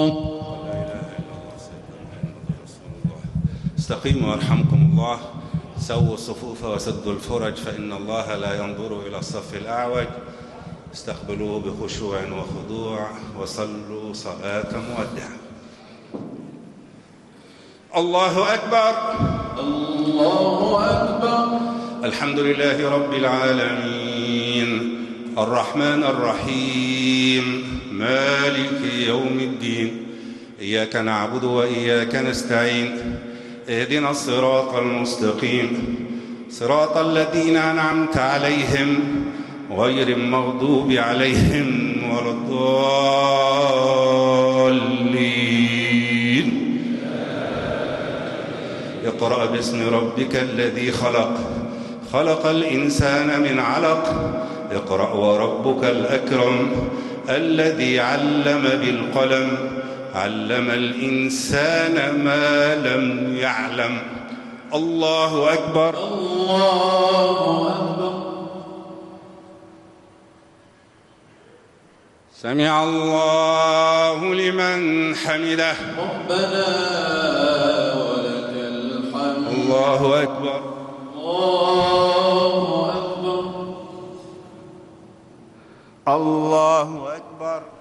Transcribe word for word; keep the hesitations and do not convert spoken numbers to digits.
استقيموا يرحمكم الله. سووا الصفوف وسدوا الفرج، فإن الله لا ينظر إلى الصف الأعوج. استقبلوه بخشوع وخضوع وصلوا صلاة مودع. الله أكبر، الله أكبر. الحمد لله رب العالمين، الرحمن الرحيم، مالك يوم الدين. إياك نعبد وإياك نستعين، اهدنا الصراط المستقيم، صراط الذين أنعمت عليهم غير المغضوب عليهم ولا الضالين. اقرأ باسم ربك الذي خلق، خلق الإنسان من علق. اقرأ وربك الأكرم الذي علم بالقلم، علم الإنسان ما لم يعلم. الله أكبر، الله أكبر. سمع الله لمن حمده. ربنا ولك الحمد. الله أكبر، الله أكبر. الله أكبر.